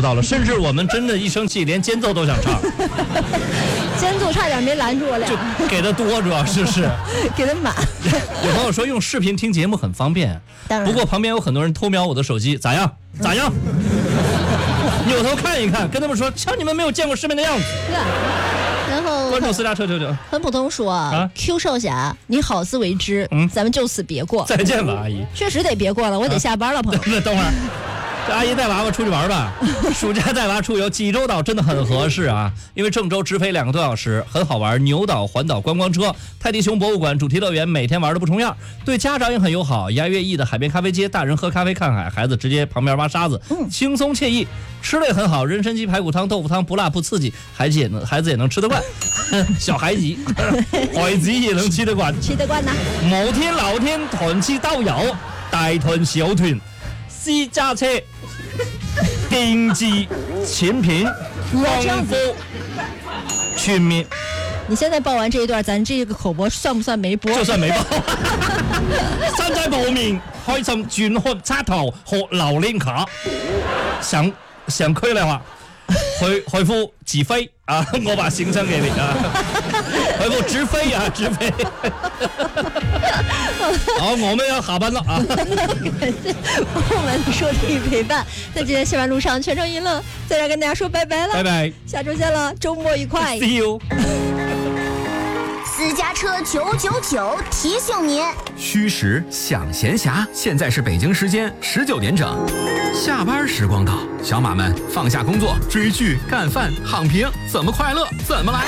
到了，甚至我们真的一生气连间奏都想唱， 间奏差点没拦住我俩， 就给的多，主要是给的满。 有朋友说用视频听节目很方便， 当然， 不过旁边有很多人偷瞄我的手机，咋样？扭头看一看，跟他们说，瞧你们没有见过世面的样子。 对。然后关注私家车99。 很普通说，Q 少侠，你好自为之，咱们就此别过。 再见吧，阿姨。 确实得别过了，我得下班了，朋友。 等会儿。这阿姨带娃娃出去玩吧，暑假带娃出游，济州岛真的很合适啊！因为郑州直飞2个多小时，很好玩。牛岛环岛观光车、泰迪熊博物馆、主题乐园，每天玩的不重样。对家长也很友好，牙乐意的海边咖啡街，大人喝咖啡看海，孩子直接旁边挖沙子，轻松惬意。吃的也很好，人参鸡排骨汤、豆腐汤不辣不刺激，孩子也能吃得惯。小孩子也能吃得惯， 吃得惯呐。 摩天老天团吃都有，大团小团。私家車定制前品豐富全面。 你現在報完這一段，咱這個口播算不算沒播？ 就算沒播。山仔泡麵開心轉學插頭學榴蓮卡，想區嘅話，回復直飛啊！我把行程給你啊，回復直飛啊，直飛。好，我們要下班了啊！ 感謝我們收聽陪伴，在今天下班路上全程娱樂，在這跟大家說拜拜了， 拜拜， 下周見了，周末愉快 ，See you。 私家车999提醒您： 虚实想闲暇，现在是北京时间19点整，下班时光到，小马们放下工作，追剧、干饭、躺平，怎么快乐怎么来。